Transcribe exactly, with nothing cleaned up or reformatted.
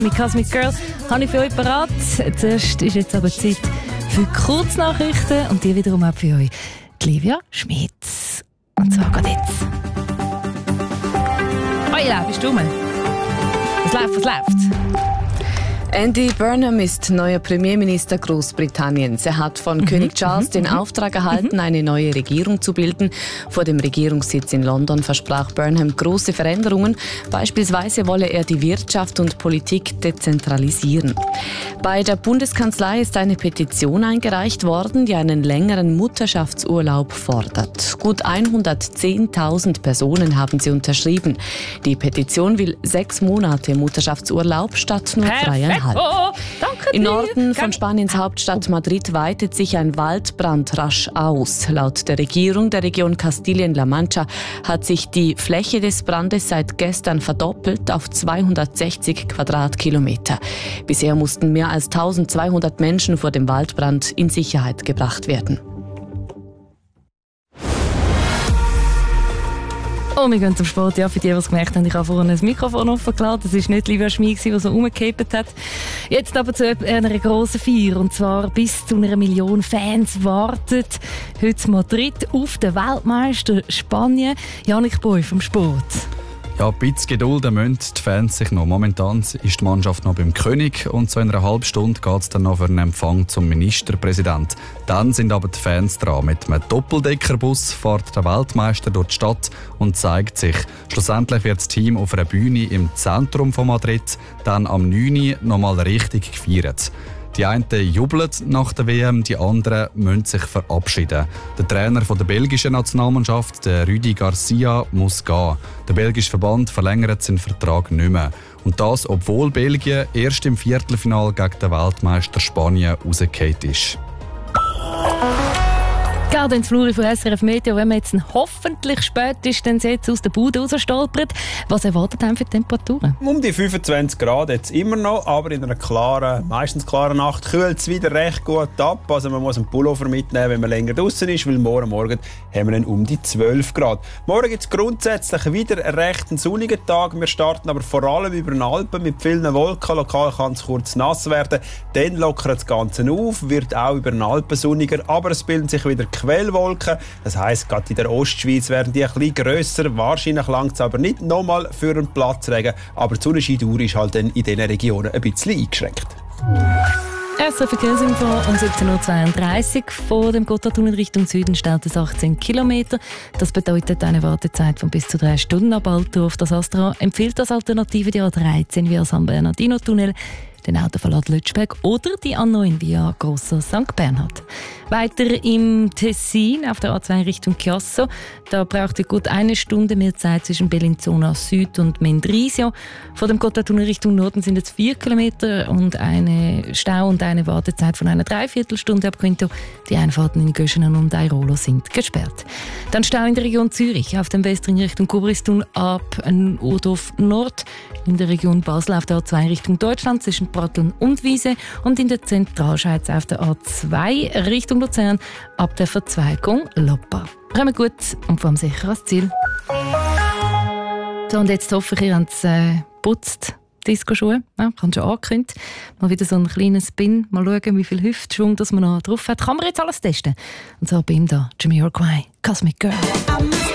Mit Cosmic Girl habe ich für euch parat. Zuerst ist jetzt aber Zeit für Kurznachrichten und die wiederum auch für euch die Livia Schmitz. Und zwar geht jetzt. Hola, bist du rum? Was läuft, was läuft? Andy Burnham ist neuer Premierminister Großbritanniens. Er hat von mhm. König Charles mhm. den Auftrag erhalten, eine neue Regierung zu bilden. Vor dem Regierungssitz in London versprach Burnham große Veränderungen. Beispielsweise wolle er die Wirtschaft und Politik dezentralisieren. Bei der Bundeskanzlei ist eine Petition eingereicht worden, die einen längeren Mutterschaftsurlaub fordert. Gut hundertzehntausend Personen haben sie unterschrieben. Die Petition will sechs Monate Mutterschaftsurlaub statt nur dreieinhalb. Oh, danke Im Norden von Spaniens Hauptstadt Madrid weitet sich ein Waldbrand rasch aus. Laut der Regierung der Region Kastilien-La Mancha hat sich die Fläche des Brandes seit gestern verdoppelt auf zweihundertsechzig Quadratkilometer. Bisher mussten mehr als eintausendzweihundert Menschen vor dem Waldbrand in Sicherheit gebracht werden. Oh, wir gehen zum Sport. Ja, für die, die es gemerkt haben, ich habe vorhin ein Mikrofon offen gelassen. Das war nicht Livia Schmid, die so rumgekippt hat. Jetzt aber zu einer grossen Feier. Und zwar bis zu einer Million Fans wartet heute Madrid auf den Weltmeister Spanien. Janik Boy vom Sport. Ja, ein bisschen Geduld müssen die Fans sich noch. Momentan ist die Mannschaft noch beim König und so in einer halben Stunde geht es dann noch für einen Empfang zum Ministerpräsident. Dann sind aber die Fans dran. Mit einem Doppeldeckerbus fährt der Weltmeister durch die Stadt und zeigt sich. Schlussendlich wird das Team auf einer Bühne im Zentrum von Madrid dann am neun Uhr noch mal richtig gefeiert. Die einen jubeln nach der W M, die anderen müssen sich verabschieden. Der Trainer der belgischen Nationalmannschaft, der Rudi Garcia, muss gehen. Der belgische Verband verlängert seinen Vertrag nicht mehr. Und das, obwohl Belgien erst im Viertelfinale gegen den Weltmeister Spanien rausgefallen ist. Gerade ins Fluri von S R F Meteo, wenn man jetzt hoffentlich spätestens jetzt aus der Bude rausstolpert. Was erwartet einem für die Temperaturen? Um die fünfundzwanzig Grad jetzt immer noch, aber in einer klaren, meistens klaren Nacht kühlt es wieder recht gut ab. Also man muss einen Pullover mitnehmen, wenn man länger draußen ist, weil morgen Morgen haben wir dann um die zwölf Grad. Morgen gibt es grundsätzlich wieder einen recht sonnigen Tag. Wir starten aber vor allem über den Alpen mit vielen Wolken. Lokal kann es kurz nass werden. Dann lockert das Ganze auf, wird auch über den Alpen sonniger, aber es bilden sich wieder Quellwolken. Das heisst, gerade in der Ostschweiz werden die ein bisschen grösser. Wahrscheinlich langt es aber nicht nochmal für einen Platzregen. Aber die Sonnenscheindauer ist halt dann in diesen Regionen ein bisschen eingeschränkt. Erster Verkehrsinfo um siebzehn Uhr zweiunddreißig. Von dem Gotthardtunnel Richtung Süden stellt es achtzehn Kilometer. Das bedeutet eine Wartezeit von bis zu drei Stunden ab Altdorf. Das Astra empfiehlt als Alternative die A dreizehn via San Bernardino-Tunnel, den Autoverlad Lötschberg oder die A neun via Grosser Sankt Bernhard. Weiter im Tessin auf der A zwei Richtung Chiasso. Da braucht ihr gut eine Stunde mehr Zeit zwischen Bellinzona Süd und Mendrisio. Von dem Gotthardtunnel Richtung Norden sind es vier Kilometer und eine Stau und eine Wartezeit von einer Dreiviertelstunde ab Quinto. Die Einfahrten in Göschenen und Airolo sind gesperrt. Dann Stau in der Region Zürich auf dem Westring Richtung Kubristunnel ab Urdorf Nord. In der Region Basel auf der A zwei Richtung Deutschland zwischen Pratteln und Wiese und in der Zentralschweiz auf der A zwei Richtung Luzern ab der Verzweigung Loppa. Kommt gut und vor allem sicher ans Ziel. So, und jetzt hoffe ich, ihr habt es äh, putzt. Disco-Schuhe, ja, kann schon angekündigt. Mal wieder so einen kleinen Spin, mal schauen, wie viel Hüftschwung das man noch drauf hat. Kann man jetzt alles testen? Und so bei ihm da, Jamiroquai, Cosmic Girl.